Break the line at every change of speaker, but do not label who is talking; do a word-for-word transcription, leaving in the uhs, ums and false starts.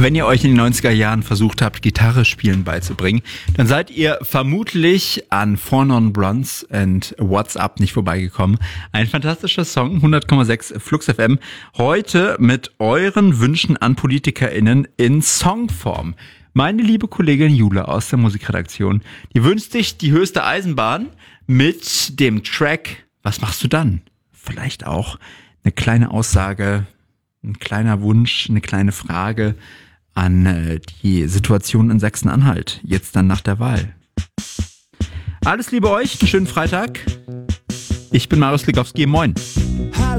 Wenn ihr euch in den neunziger Jahren versucht habt, Gitarre spielen beizubringen, dann seid ihr vermutlich an Four Non Blondes and What's Up nicht vorbeigekommen. Ein fantastischer Song, hundert Komma sechs Flux F M. Heute mit euren Wünschen an PolitikerInnen in Songform. Meine liebe Kollegin Jule aus der Musikredaktion, die wünscht sich die höchste Eisenbahn mit dem Track Was machst du dann? Vielleicht auch eine kleine Aussage, ein kleiner Wunsch, eine kleine Frage an äh, die Situation in Sachsen-Anhalt, jetzt dann nach der Wahl. Alles Liebe euch, einen schönen Freitag. Ich bin Marius Ligowski, moin.